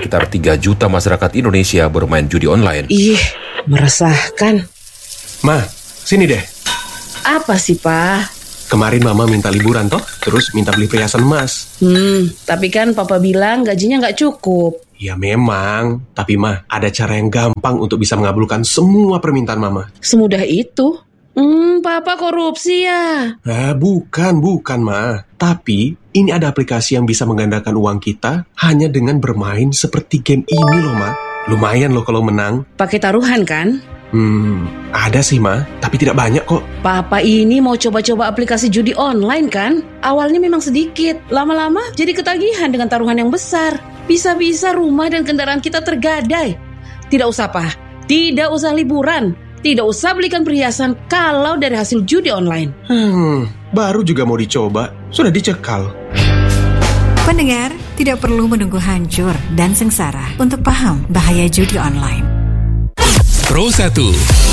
sekitar 3 juta masyarakat Indonesia bermain judi online. Ih, meresahkan. Ma, sini deh. Apa sih, Pak? Kemarin Mama minta liburan toh, terus minta beli perhiasan emas. Tapi kan Papa bilang gajinya nggak cukup. Ya memang, tapi Ma, ada cara yang gampang untuk bisa mengabulkan semua permintaan Mama. Semudah itu? Papa korupsi ya? Bukan Ma. Tapi ini ada aplikasi yang bisa menggandakan uang kita hanya dengan bermain seperti game ini loh Ma. Lumayan loh kalau menang. Pakai taruhan kan? Ada sih Ma, tapi tidak banyak kok. Papa ini mau coba-coba aplikasi judi online kan? Awalnya memang sedikit, lama-lama jadi ketagihan dengan taruhan yang besar. Bisa-bisa rumah dan kendaraan kita tergadai. Tidak usah Pak, tidak usah liburan, tidak usah belikan perhiasan kalau dari hasil judi online. Baru juga mau dicoba, sudah dicekal. Pendengar, tidak perlu menunggu hancur dan sengsara untuk paham bahaya judi online. Pro 1